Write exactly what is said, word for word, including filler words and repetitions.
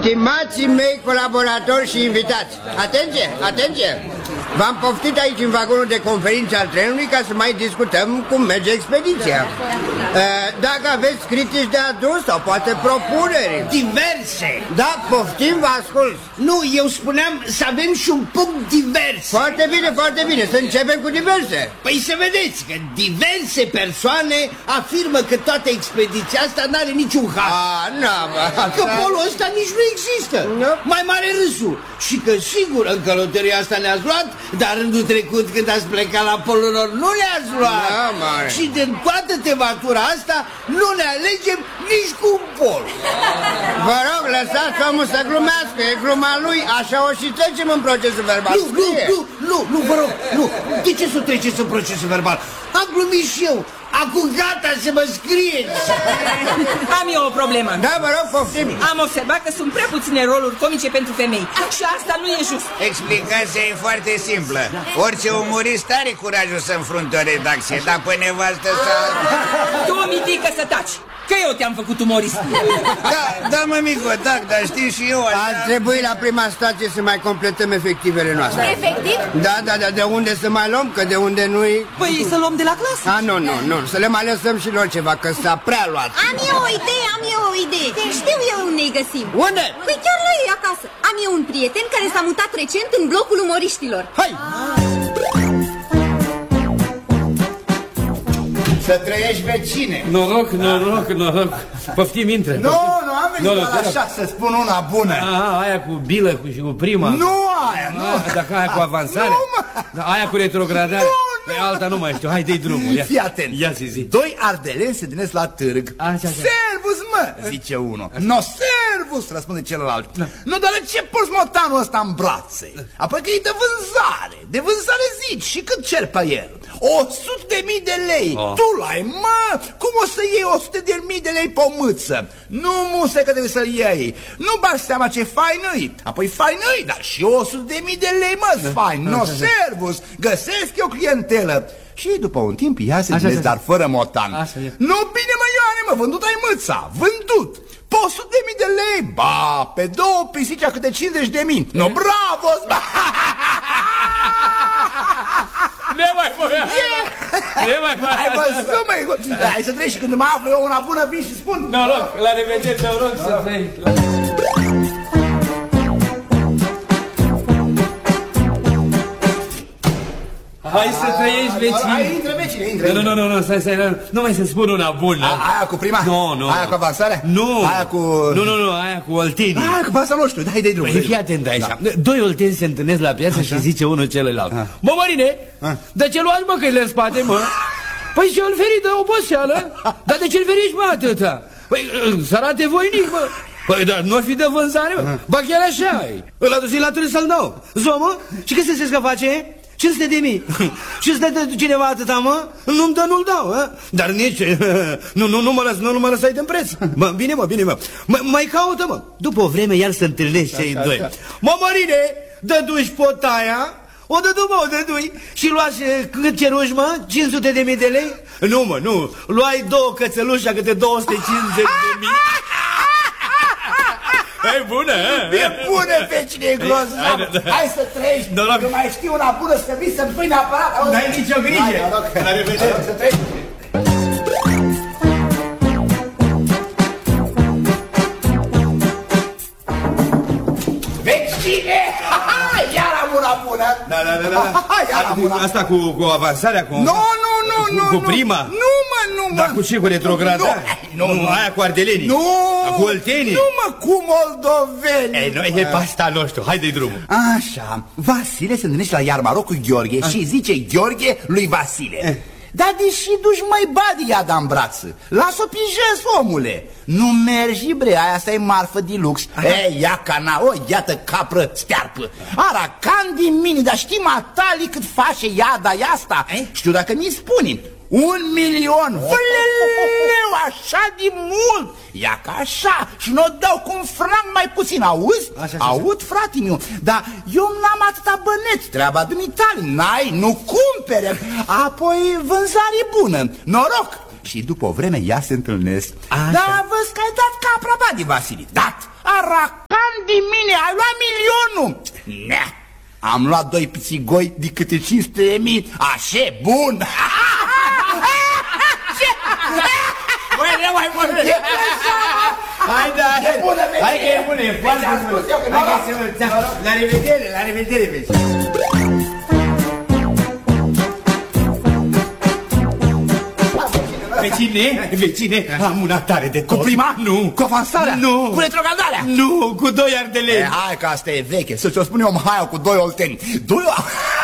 Stimații mei colaboratori și invitați, atenție, atenție! V-am poftit aici în vagonul de conferință al trenului ca să mai discutăm cum merge expediția. Dacă aveți critici de adus sau poate propuneri diverse. Da, poftim, vă ascult. Nu, eu spuneam să avem și un punct divers. Foarte bine, foarte bine, să începem cu diverse. Păi să vedeți că diverse persoane afirmă că toată expediția asta n-are niciun har. A, n-a, că polul ăsta nici nu există. No. Mai mare râsul. Și că sigur în călătoria asta ne-ați luat, dar rândul trecut când ați plecat la polul nord nu ne-ați luat. Da, mare. Și din toată tevatura asta nu ne alegem nici cu un pol. Vă rog, lăsați omul să glumească, e gluma lui, așa o și trecem în procesul verbal. Nu, nu, nu, nu, nu, vă rog, nu. De ce să treceți în procesul verbal? Am glumit și eu. Acum gata să mă scrieți. Am eu o problemă. Da, vă rog, poftim. Am observat că sunt prea puține roluri comice pentru femei. Și asta nu e just. Explicația e foarte simplă. Orice umorist are curajul să înfrunte o redacție, dar pe nevastă să... Tu, mitică, să taci, că eu te-am făcut umorist. Da, da, mămico, tac, dar știi și eu așa... Ar trebui la prima stație să mai completăm efectivele noastre. Efectiv? Da, da, da, de unde să mai luăm, că de unde nu-i... Păi să luăm de la clasă. A, nu, nu, nu, să le mai lăsăm și lor ceva, că s-a prea luat. Am eu o idee, am eu o idee. Știu eu unde îi găsim. Unde? Păi chiar la ei acasă. Am eu un prieten care s-a mutat recent în blocul umoriștilor. Hai! Să trăiești, vecine. Noroc, noroc, noroc. Poftim, intră. Nu, nu, am venit Noroc, la așa să spun una bună. Aha, aia cu bilă cu, și cu prima. Nu aia, nu. A, dacă aia cu avansare? Nu, mă. Da, aia cu retrogradare? Nu, Păi alta nu mai știu, hai, dă-i drumul. Ia. Fii atent. Ia zi, zi. Doi ardeleni se dinesc la târg. Așa, așa. Servus, mă, zice unul. No, servus, răspunde celălalt. Da. Nu, dar ce porți motanul ăsta în brațe? Apoi că e de vânzare. De vânzare zici. Și cât cer pe el? O sută de mii de lei. Oh. Tu l-ai, mă? Cum o să iei o sută de mii de lei pe o mâță? Nu, muse că trebuie să-l iei. Nu bagi seama ce fain îi. Apoi fain îi, dar și o sută de mii de lei, mă, fain. No, servus, găsesc eu clientelă. Și după un timp ea se dinesc, dar fără motan. Așa, nu, bine, mă, Ioane, mă, vândut ai mâța. Vândut. Pe o sută de mii de lei. Ba, pe două pisici câte cincizeci de mii. No, bravo! Ne mai făia! Ne mai făia! Hai, bă, stă, măi! Hai să treci și când mă aflu eu una bună, vin și spun. Noroc, la revedere, noroc să trăi. Hai să trăiești, vecine. Hai, intră, vecine, intră. Nu, nu, nu, nu, stai, stai, nu mai să spun una bună. Aia cu prima? Nu, nu. Aia cu avansarea? Nu. Aia cu... Nu, nu, nu, aia cu oltenii. Aia cu asta nu știu, dai de drum. Păi fii atent aici. Doi olteni se întâlnesc la piață și zice unul celălalt. Mă, Mărine, de ce luați măcările în spate, mă? Păi ce-l ferit de oboseală? Dar de ce-l feriți, mă, atâta? Păi să arate voinic, mă. Păi, dar nu-ar fi de vânzare, mă. Ba chiar așa e. Îl aduci la târg să-l dau. Zomă, și cât se că face? cinci sute de mii. Și îți dă cineva atâta, mă? Nu-mi dă, nu-l dau, a? Dar nici... Nu, nu, nu mă lăs, nu, nu mă lăsai de preț. Mă, bine, mă, bine, mă. M mai caută, mă. După o vreme iar se întâlnesc cei așa, doi. Așa. Mă, Mărine, dă-duși potaia. O dă-du, mă, o dă-du-i. Și luați cât ceruși, mă? cinci sute de mii de lei? Nu, mă, nu. Luai două cățelușa câte două sute cincizeci de mii. E bună, a? E bună, vecine, e grozav. Hai să trăiești, că mai știi una bună să vii să-mi pui neapărat. N-ai nicio grijă. La revedere. Să trăiești. Vecine! Iar am una bună. Da, da, da, da. Asta cu, cu avansarea, cu... Nu, nu, nu, nu. Cu prima? Nu, mă, nu, mă. Dar cu ce, cu retrogradarea? Nu, nu, nu, aia cu ardelenii. Nu. Cu oltenii? Nu, mă, cu moldovenii. Ei, noi e pasta nostru, hai-de drumul. Așa, Vasile se întâlnește la Iarmaro cu Gheorghe și zice Gheorghe lui Vasile. Dar deși duci mai badi iada în brață, las-o pijez, omule. Nu mergi, bre, aia asta e marfă de lux. E, ia cana, o, iată capră stearpă. Aracan din mine, dar știi matali cât face iada asta? Știu dacă mi spune. Un milion, vleleu, așa de mult. Ia ca așa și nu o dau cu un franc mai puțin, auzi? Așa, așa, aud, frate meu, dar eu n-am atâta băneți, treaba din Italia, n-ai, nu cumpere. Apoi vânzare bună, noroc. Și după o vreme ea se întâlnesc. Așa. Dar văd că ai dat capra bani, Vasile, dat. Aracan din mine, ai luat milionul. Nea, am luat doi pițigoi de câte cinci sute de mii. Așa, bun. Băi, nu mai bun. Hai, da, hai că e bună, e foarte bună. Hai că se mulțeam. La revedere, la revedere, vezi. Vecine, vecine, am una tare de tot. Cu prima? Nu. Cu avansarea? Nu. Cu retrogradarea? Nu, cu doi ardeleeni. E, hai că asta e veche, să ți-o spun eu mai cu doi olteni. Doi